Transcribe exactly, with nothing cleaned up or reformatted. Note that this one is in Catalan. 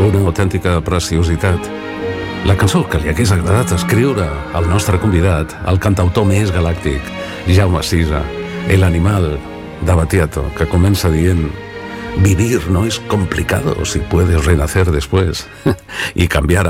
una autèntica preciositat. La cançó que li hagués agradat escriure al nostre convidat, el cantautor més galàctic, Jaume Sisa, El animal de Battiato, que comença dient: vivir no es complicado si puedes renacer después y cambiar